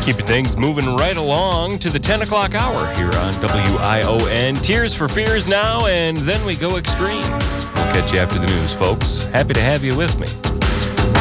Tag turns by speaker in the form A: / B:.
A: Keeping things moving right along to the 10 o'clock hour here on WION. Tears for Fears now, and then we go extreme. We'll catch you after the news, folks. Happy to have you with me.